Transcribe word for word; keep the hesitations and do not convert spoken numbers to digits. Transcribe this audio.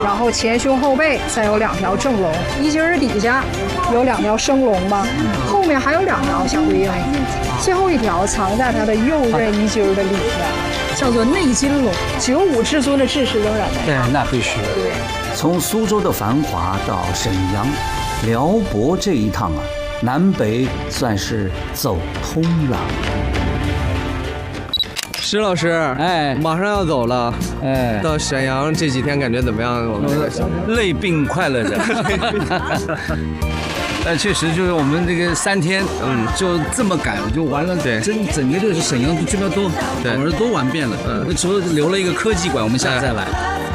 然后前胸后背再有两条正龙，衣襟儿底下有两条升龙吧，后面还有两条小对应，最后一条藏在它的右衽衣襟儿的里面，叫做内金龙。九五至尊的制式仍然在。 对，那必须。 对。 从苏州的繁华到沈阳、辽博这一趟啊，南北算是走通了。 石老师，哎，马上要走了，哎，到沈阳这几天感觉怎么样？我们累并快乐着。但确实就是我们这个三天，嗯，就这么赶，就完了。对，整整个这个沈阳这边都，对，我们都玩遍了。嗯，除了留了一个科技馆，我们下次再来。